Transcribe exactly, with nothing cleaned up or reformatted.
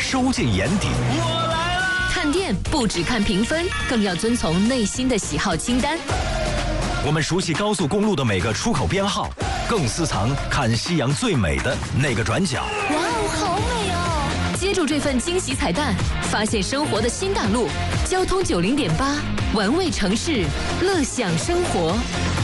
收进眼底。 我来啦！ 看店不只看评分，更要遵从内心的喜好清单。 我们熟悉高速公路的每个出口编号，更私藏看夕阳最美的那个转角。 哇哦，好美哦！接住这份惊喜彩蛋，发现生活的新大陆。交通九零点八，玩味城市，乐享生活。